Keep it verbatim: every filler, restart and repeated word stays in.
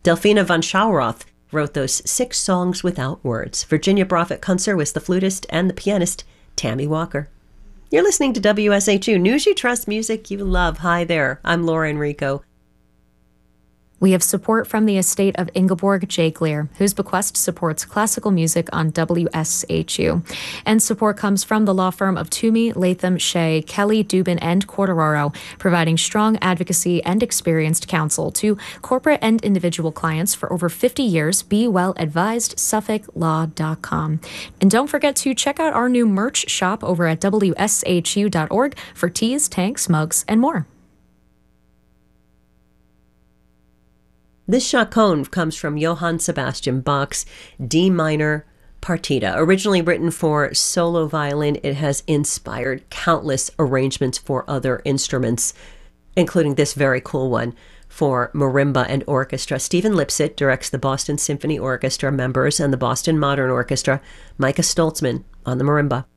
Delphina von Schauroth wrote those six songs without words. Virginia Broffitt-Kunzer was the flutist, and the pianist, Tammy Walker. You're listening to W S H U, news you trust, music you love. Hi there, I'm Laura Enrico. We have support from the estate of Ingeborg J. Gleer, whose bequest supports classical music on W S H U. And support comes from the law firm of Toomey, Latham, Shea, Kelly, Dubin, and Quartararo, providing strong advocacy and experienced counsel to corporate and individual clients for over fifty years. Be well advised, Suffolk Law dot com. And don't forget to check out our new merch shop over at W S H U dot org for teas, tanks, mugs, and more. This chaconne comes from Johann Sebastian Bach's D minor partita. Originally written for solo violin, it has inspired countless arrangements for other instruments, including this very cool one for marimba and orchestra. Stephen Lipsitt directs the Boston Symphony Orchestra members and the Boston Modern Orchestra. Micah Stoltzman on the marimba.